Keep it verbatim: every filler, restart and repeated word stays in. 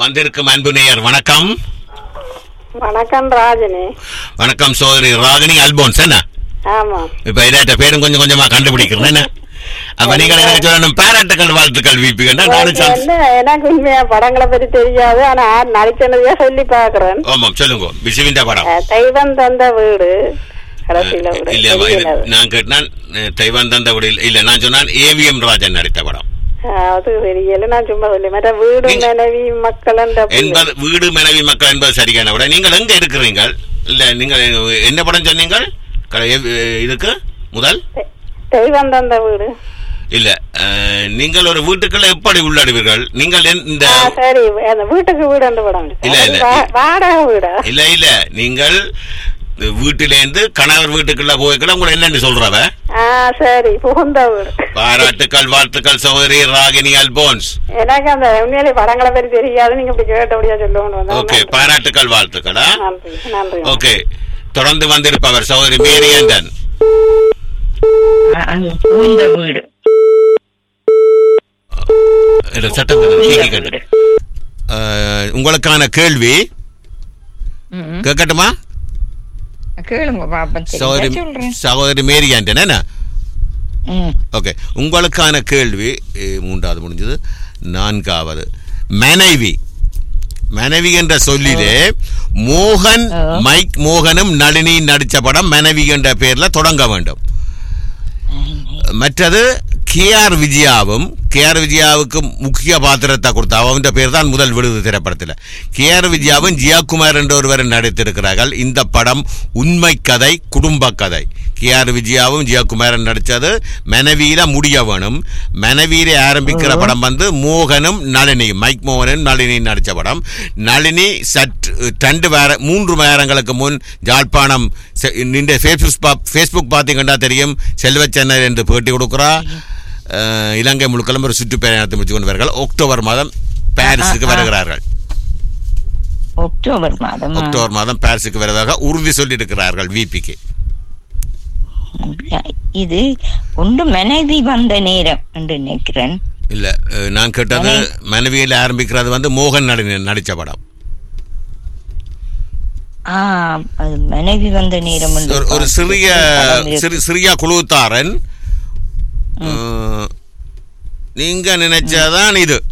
வந்திருக்கும் அன்பு நேயர் வணக்கம். வணக்கம் ராஜினி. வணக்கம் சோதரி ராகினி அல்போன்ஸ். என்ன ஆமா, இப்ப இதாட்ட பேரும் கொஞ்சம் கொஞ்சமா கண்டுபிடிக்கிறேன். என்ன அப்ப நீங்க எனக்கு சொல்லணும் பாராட்டுக்கள் வாழ்த்துக்கள் வீப்பி கண்டா. எனக்கு உண்மையா படங்களை பத்தி தெரியாது, ஆனா நடிச்சதையா சொல்லி பாக்குறேன். ஆமாம் சொல்லுங்க. விசுவிந்த படம் தெய்வம் தந்த வீடு. இல்ல நான் கேட்டான் தெய்வம் தந்த வீடு இல்ல, நான் சொன்னான் ஏவிஎம் ராஜன் நடித்த படம். அது தெரியல, நான் சும்மா சொல்லி மற்ற வீடு மனைவி மக்கள் என்பது வீடு மனைவி மக்கள் என்பது சரியான விட. நீங்கள் எங்க இருக்கிறீங்க? இல்ல நீங்கள் என்ன படம் சொன்னீங்க இதுக்கு முதல்? தெய்வம் தந்த வீடு இல்ல. நீங்கள் ஒரு வீட்டுக்குள்ள எப்படி உள்ளாடுவீர்கள்? நீங்கள் இந்த சரி வீட்டுக்கு வீடு அந்த படம் இல்ல இல்ல வாடகை வீடா? இல்ல இல்ல நீங்கள் வீட்டிலேருந்து கணவர் வீட்டுக்குள்ள போய்க்கல உங்களை என்னன்னு சொல்றவ? சரி புகுந்த வீடு. பாராட்டுக்கள் வாழ்த்துக்கள் சகோதரி ராகினி அல்போன்ஸ். எனக்கு அந்த உண்மையிலே படங்களை பற்றி தெரியாது, நீங்க இப்படி கேட்டபடியா சொல்லுவோம். ஓகே பாராட்டுக்கள் வாழ்த்துக்களா. ஓகே தொடர்ந்து வந்திருப்பவர் சகோதரி மேரி ஆண்டன். வீடு சட்டம் உங்களுக்கான கேள்வி கேட்கட்டுமா? சகோதரி மேரி ஆண்டன் என்ன? ஓகே உங்களுக்கான கேள்வி மூன்றாவது முடிஞ்சது. நான்காவது மனைவி. மனைவி என்ற சொல்லிலே மோகன் மைக் மோகனும் நளினி நடிச்ச படம் மனைவி என்ற பெயர்ல தொடங்க வேண்டும். மற்றது கே ஆர் விஜயாவும் கே ஆர் விஜயாவுக்கு முக்கிய பாத்திரத்தை கொடுத்தா அவன் பேர் தான் முதல் விடுது திரைப்படத்தில். கே ஆர் விஜயாவும் ஜியாகுமார் என்ற ஒருவர் நடித்திருக்கிறார்கள். இந்த படம் உண்மை கதை குடும்ப கதை. கே ஆர் விஜயாவும் ஜியாகுமாரன் நடித்தது மனைவியில முடிய வேணும். மனைவியில ஆரம்பிக்கிற படம் வந்து மோகனும் நளினியும் மைக் மோகனும் நளினியும் நடித்த படம். நளினி சற்று ரெண்டு வார மூன்று வாரங்களுக்கு முன் யாழ்ப்பாணம் நின்ற ஃபேஸ்புக் பார்த்தீங்கன்னா தெரியும் செல்வச்சென்னர் என்று பேட்டி கொடுக்குறா. இலங்கை முழுக்களும் ஒரு சுற்றுப்பயணத்தை முடிச்சு கொண்டு வருகிறார்கள். அக்டோபர் மாதம் பாரிஸுக்கு வருகிறார்கள். அக்டோபர் மாதம் அக்டோபர் மாதம் பாரிஸுக்கு வருவதாக உறுதி சொல்லி இருக்கிறார்கள் விபிக்கு. இது ஒன்று மனைவி வந்த நேரம் என்று நினைக்கிறேன். இல்ல நான் கேட்டது மனைவியில் ஆரம்பிக்கிறது வந்து மோகன் நடிச்ச படம். மனைவி வந்த நேரம் ஒரு சிறிய சிறிய குழுத்தாரன். நீங்க நினைச்சாதான் இது